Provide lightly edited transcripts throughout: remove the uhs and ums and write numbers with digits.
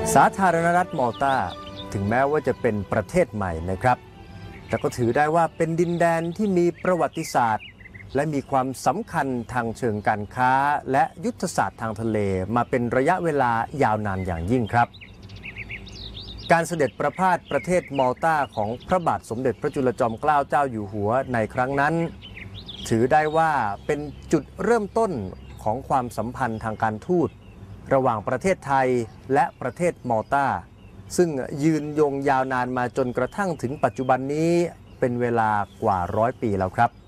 สาธารณรัฐมอลตาถึงแม้ว่าจะเป็นประเทศใหม่นะครับแต่ก็ถือได้ว่าเป็นดินแดนที่มีประวัติศาสตร์และมีความสำคัญทางเชิงการค้าและยุทธศาสตร์ทางทะเลมาเป็นระยะเวลายาวนานอย่างยิ่งครับการเสด็จประพาสประเทศมอลตาของพระบาทสมเด็จพระจุลจอมเกล้าเจ้าอยู่หัวในครั้งนั้นถือได้ว่าเป็นจุดเริ่มต้นของความสัมพันธ์ทางการทูตระหว่างประเทศไทยและประเทศมอลตาซึ่งยืนยงยาวนานมาจนกระทั่งถึงปัจจุบันนี้เป็นเวลากว่า100 ปีแล้วครับ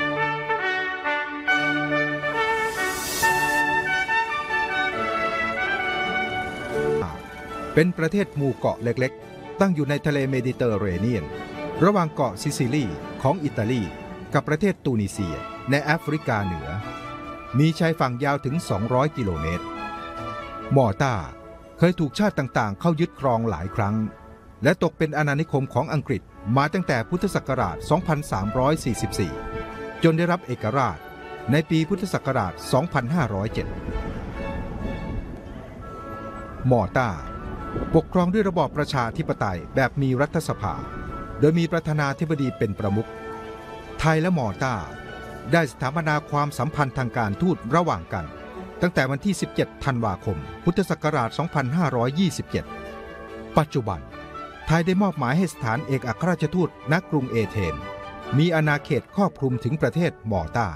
เป็นประเทศหมู่เกาะเล็กๆตั้งอยู่ในทะเลเมดิเตอร์เรเนียนระหว่างเกาะซิซิลีของอิตาลีกับประเทศตูนิเซียในแอฟริกาเหนือมีชายฝั่งยาวถึง200 กิโลเมตรมอลตาเคยถูกชาติต่างๆเข้ายึดครองหลายครั้งและตกเป็นอาณานิคมของอังกฤษมาตั้งแต่พุทธศักราช 2344 จนได้รับเอกราชในปีพุทธศักราช 2507 มอลตาปกครองด้วยระบอบประชาธิปไตยแบบมีรัฐสภาโดยมีประธานาธิบดีเป็นประมุขไทยและมอลตาได้สถาปนาความสัมพันธ์ทางการทูตระหว่างกันตั้งแต่วันที่ 17 ธันวาคม พุทธศักราช 2527 ปัจจุบันไทยได้มอบหมายให้สถานเอกอัครราชทูตณกรุงเอเธนมีอาณาเขตครอบคลุมถึงประเทศมอลตา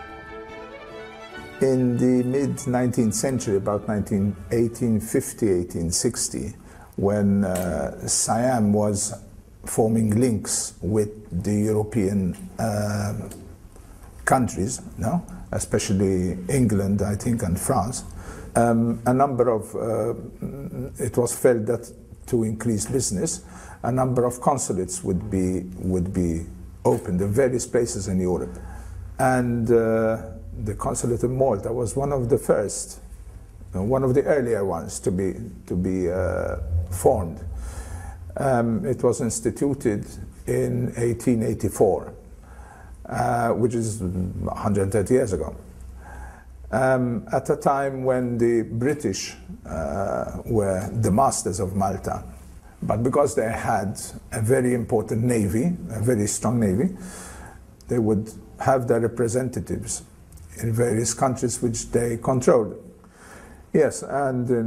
In the mid-19th century, about 1850, 1860, when Siam was forming links with the European countries, no? Especially England, I think, and France, a number of, it was felt that to increase business, a number of consulates would be opened in various places in Europe. And the consulate of Malta was one of the first, one of the earlier ones to be formed. It was instituted in 1884, which is 130 years ago. At a time when the British were the masters of Malta, but because they had a very important navy, a very strong navy, they would have their representatives in various countries which they controlled. Yes, and in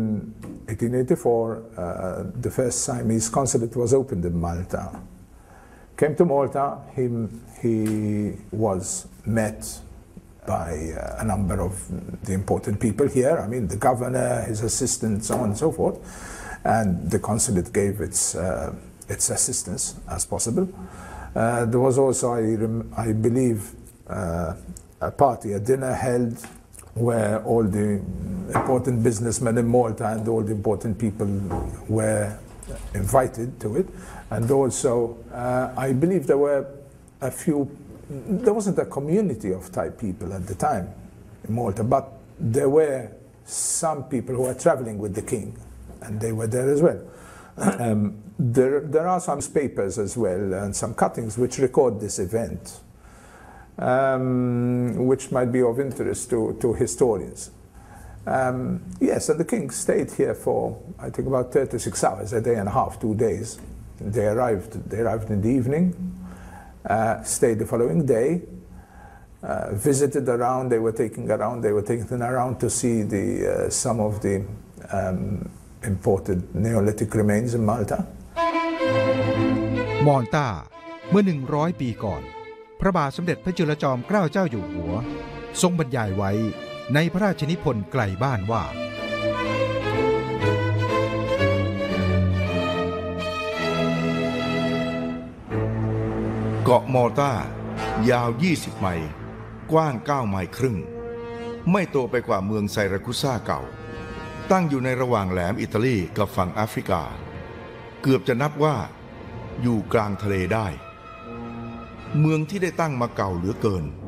1884, the first Siamese consulate was opened in Malta. Came to Malta, he was met by a number of the important people here, I mean the governor, his assistant, so on and so forth, and the consulate gave its assistance as possible. There was also, I believe, a party, a dinner held where all the important businessmen in Malta and all the important people were invited to it. And also, I believe there were a few, there wasn't a community of Thai people at the time in Malta, but there were some people who were traveling with the king, and they were there as well. There are some papers as well and some cuttings which record this event, which might be of interest to historians. Yes, and the king stayed here for, I think, about 36 hours, a day and a half, 2 days. They arrived in the evening, stayed the following day, visited around. They were taken around to see some of the imported Neolithic remains in Malta. มอลตาเมื่อ100 ปีก่อนพระบาทสมเด็จพระจุลจอมเกล้าเจ้าอยู่หัวทรงบรรยายไว้ในพระราชนิพนธ์ไกลบ้านว่าเกาะมอลตายาว20 ไมล์กว้าง9 ไมล์ครึ่งไม่โตไปกว่าเมืองไซราคุซ่าเก่าตั้งอยู่ในระหว่างแหลมอิตาลีกับฝั่งแอฟริกาเกือบจะนับว่าอยู่กลางทะเลได้เมืองที่ได้ตั้งมาเก่าเหลือเกิน